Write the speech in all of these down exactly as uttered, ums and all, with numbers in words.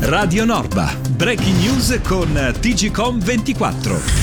Radio Norba, breaking news con T G Com ventiquattro.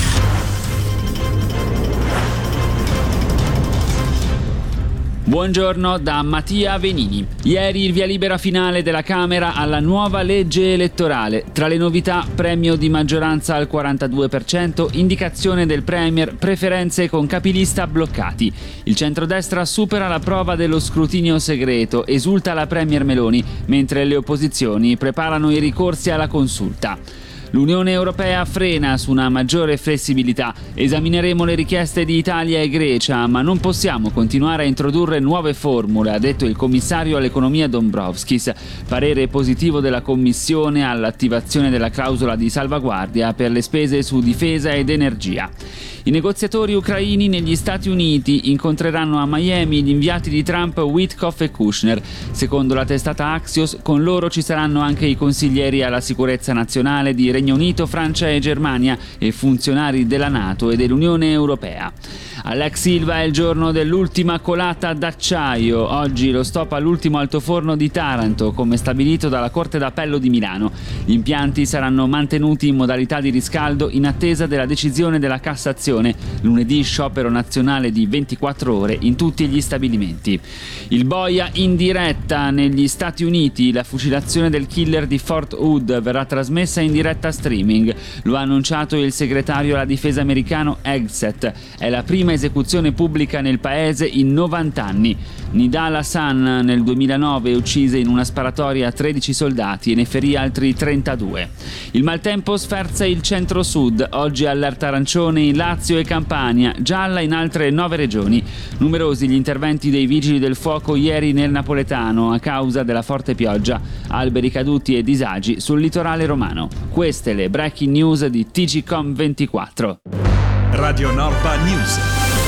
Buongiorno da Mattia Venini. Ieri il via libera finale della Camera alla nuova legge elettorale. Tra le novità, premio di maggioranza al quarantadue per cento, indicazione del Premier, preferenze con capilista bloccati. Il centrodestra supera la prova dello scrutinio segreto, esulta la Premier Meloni, mentre le opposizioni preparano i ricorsi alla consulta. L'Unione Europea frena su una maggiore flessibilità. Esamineremo le richieste di Italia e Grecia, ma non possiamo continuare a introdurre nuove formule, ha detto il commissario all'economia Dombrovskis. Parere positivo della Commissione all'attivazione della clausola di salvaguardia per le spese su difesa ed energia. I negoziatori ucraini negli Stati Uniti incontreranno a Miami gli inviati di Trump Witkoff e Kushner. Secondo la testata Axios, con loro ci saranno anche i consiglieri alla sicurezza nazionale di Regno Unito, Francia e Germania e funzionari della NATO e dell'Unione Europea. All'ex Silva è il giorno dell'ultima colata d'acciaio. Oggi lo stop all'ultimo altoforno di Taranto, come stabilito dalla Corte d'Appello di Milano. Gli impianti saranno mantenuti in modalità di riscaldo in attesa della decisione della Cassazione. Lunedì sciopero nazionale di ventiquattro ore in tutti gli stabilimenti. Il boia in diretta negli Stati Uniti. La fucilazione del killer di Fort Hood verrà trasmessa in diretta streaming. Lo ha annunciato il segretario alla difesa americano Hegseth. È la prima esecuzione pubblica nel paese in novanta anni. Nidal Hassan nel duemilanove uccise in una sparatoria tredici soldati e ne ferì altri trentadue. Il maltempo sferza il centro-sud. Oggi allerta arancione in Lazio e Campania, gialla in altre nove regioni. Numerosi gli interventi dei vigili del fuoco ieri nel napoletano a causa della forte pioggia, alberi caduti e disagi sul litorale romano. Queste le breaking news di T G Com ventiquattro. Radio Norba News.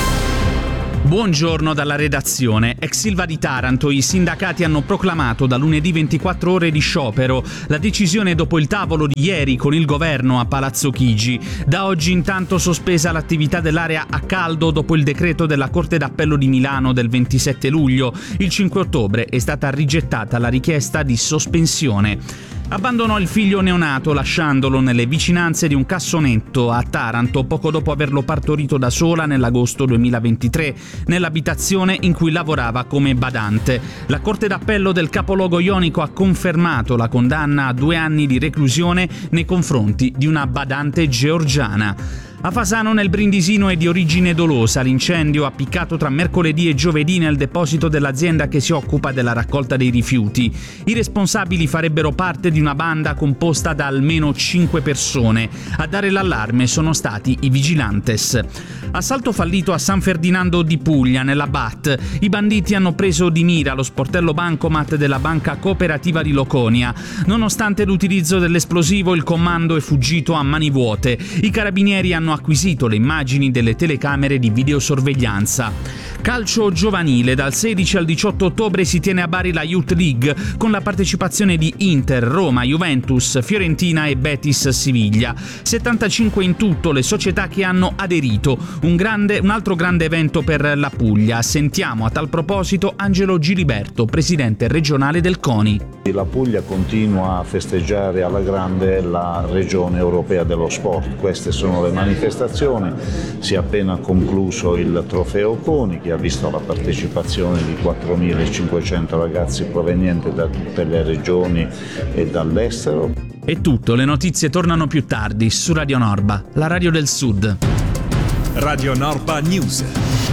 Buongiorno dalla redazione. Ex Silva di Taranto, i sindacati hanno proclamato da lunedì ventiquattro ore di sciopero. La decisione dopo il tavolo di ieri con il governo a Palazzo Chigi. Da oggi intanto sospesa l'attività dell'area a caldo dopo il decreto della Corte d'Appello di Milano del ventisette luglio. Il cinque ottobre è stata rigettata la richiesta di sospensione. Abbandonò il figlio neonato lasciandolo nelle vicinanze di un cassonetto a Taranto poco dopo averlo partorito da sola nell'agosto duemilaventitré, nell'abitazione in cui lavorava come badante. La Corte d'Appello del capoluogo ionico ha confermato la condanna a due anni di reclusione nei confronti di una badante georgiana. A Fasano nel Brindisino è di origine dolosa. L'incendio appiccato tra mercoledì e giovedì nel deposito dell'azienda che si occupa della raccolta dei rifiuti. I responsabili farebbero parte di una banda composta da almeno cinque persone. A dare l'allarme sono stati i vigilantes. Assalto fallito a San Ferdinando di Puglia, nella B A T. I banditi hanno preso di mira lo sportello bancomat della Banca Cooperativa di Loconia. Nonostante l'utilizzo dell'esplosivo, il comando è fuggito a mani vuote. I carabinieri hanno acquisito le immagini delle telecamere di videosorveglianza. Calcio giovanile. Dal sedici al diciotto ottobre si tiene a Bari la Youth League con la partecipazione di Inter, Roma, Juventus, Fiorentina e Betis Siviglia. settantacinque in tutto le società che hanno aderito. Un, grande, un altro grande evento per la Puglia. Sentiamo a tal proposito Angelo Giliberto, presidente regionale del CONI. La Puglia continua a festeggiare alla grande la regione europea dello sport. Queste sono le manifestazioni. Si è appena concluso il trofeo CONI che ha visto la partecipazione di quattromilacinquecento ragazzi provenienti da tutte le regioni e dall'estero. È tutto, le notizie tornano più tardi su Radio Norba, la radio del Sud. Radio Norba News.